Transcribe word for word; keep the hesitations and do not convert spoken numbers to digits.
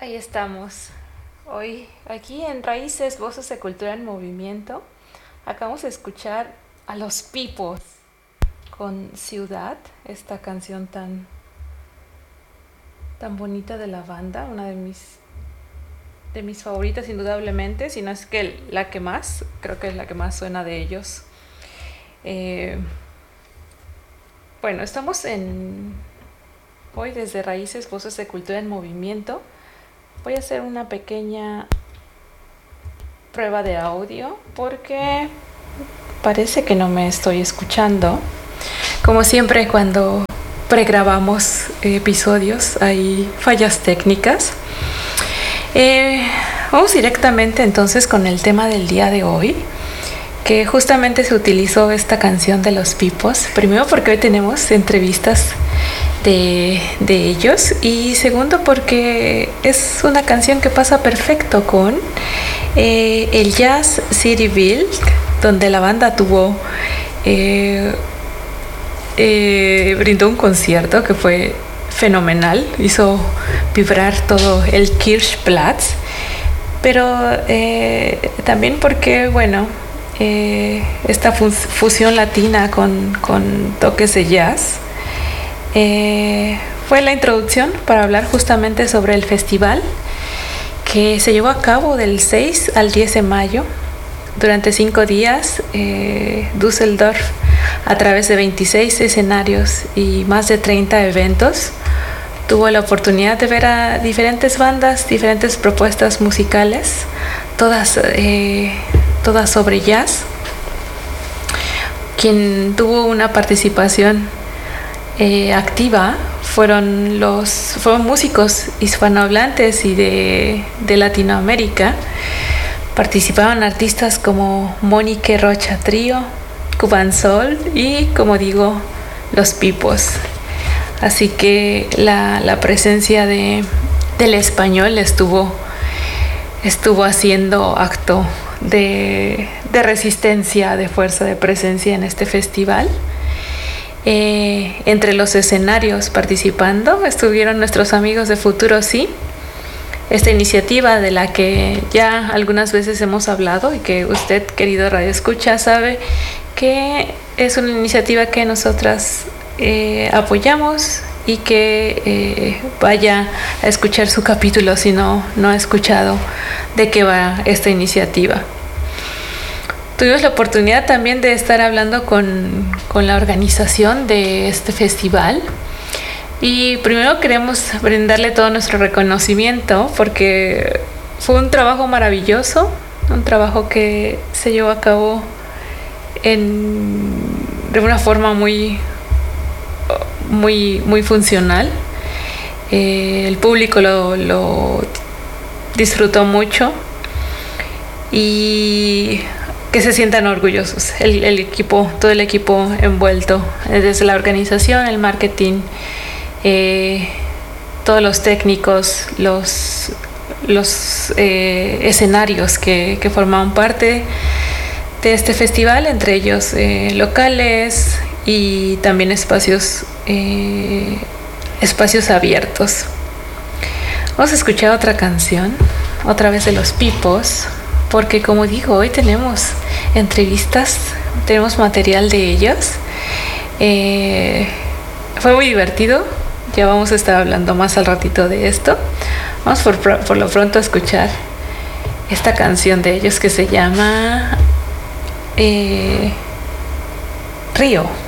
Ahí estamos. Hoy, aquí en Raíces, Voces de Cultura en Movimiento, acabamos de escuchar a Los Pipos con Ciudad, esta canción tan, tan bonita de la banda, una de mis, de mis favoritas indudablemente, si no es que la que más, creo que es la que más suena de ellos. Eh, bueno, estamos en hoy desde Raíces, Voces de Cultura en Movimiento. Voy a hacer una pequeña prueba de audio porque parece que no me estoy escuchando. Como siempre, cuando pregrabamos episodios hay fallas técnicas. Eh, vamos directamente entonces con el tema del día de hoy, que justamente se utilizó esta canción de Los Pipos. Primero porque hoy tenemos entrevistas De, de ellos, y segundo porque es una canción que pasa perfecto con eh, el Jazz City Build, donde la banda tuvo eh, eh, brindó un concierto que fue fenomenal, hizo vibrar todo el Kirchplatz, pero eh, también porque bueno eh, esta fusión latina con, con toques de jazz Eh, fue la introducción para hablar justamente sobre el festival que se llevó a cabo del seis al diez de mayo durante cinco días. eh, Düsseldorf, a través de veintiséis escenarios y más de treinta eventos, tuvo la oportunidad de ver a diferentes bandas, diferentes propuestas musicales, todas, eh, todas sobre jazz. Quien tuvo una participación Eh, activa fueron los fueron músicos hispanohablantes y de, de Latinoamérica. Participaban artistas como Monique Rocha Trío, Cuban Soul y, como digo, Los Pipos. Así que la, la presencia de, del español estuvo, estuvo haciendo acto de, de resistencia, de fuerza, de presencia en este festival. Eh, entre los escenarios participando estuvieron nuestros amigos de Futuro Sí, esta iniciativa de la que ya algunas veces hemos hablado y que usted, querido Radio Escucha, sabe que es una iniciativa que nosotras eh, apoyamos, y que eh, vaya a escuchar su capítulo si no, no ha escuchado de qué va esta iniciativa. Tuvimos la oportunidad también de estar hablando con, con la organización de este festival, y primero queremos brindarle todo nuestro reconocimiento porque fue un trabajo maravilloso, un trabajo que se llevó a cabo en, de una forma muy, muy, muy funcional. Eh, el público lo, lo disfrutó mucho, y que se sientan orgullosos, el, el equipo, todo el equipo envuelto, desde la organización, el marketing, eh, todos los técnicos, los, los eh, escenarios que, que formaban parte de este festival, entre ellos eh, locales y también espacios, eh, espacios abiertos. Vamos a escuchar otra canción, otra vez de Los Pipos, porque, como digo, hoy tenemos entrevistas, tenemos material de ellos. Eh, fue muy divertido, ya vamos a estar hablando más al ratito de esto. Vamos por, por lo pronto a escuchar esta canción de ellos que se llama eh, Río.